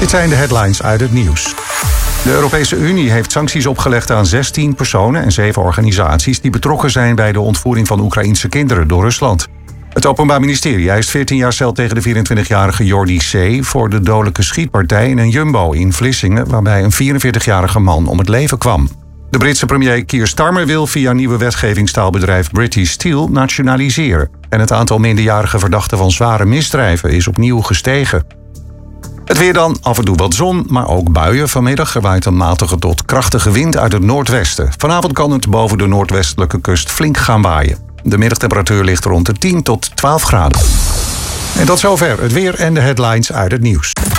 Dit zijn de headlines uit het nieuws. De Europese Unie heeft sancties opgelegd aan 16 personen en 7 organisaties die betrokken zijn bij de ontvoering van Oekraïense kinderen door Rusland. Het Openbaar Ministerie eist 14 jaar cel tegen de 24-jarige Jordi C. voor de dodelijke schietpartij in een Jumbo in Vlissingen, waarbij een 44-jarige man om het leven kwam. De Britse premier Keir Starmer wil via nieuwe wetgeving staalbedrijf British Steel nationaliseren. En het aantal minderjarige verdachten van zware misdrijven is opnieuw gestegen. Het weer dan, af en toe wat zon, maar ook buien vanmiddag. Er waait een matige tot krachtige wind uit het noordwesten. Vanavond kan het boven de noordwestelijke kust flink gaan waaien. De middagtemperatuur ligt rond de 10 tot 12 graden. En tot zover het weer en de headlines uit het nieuws.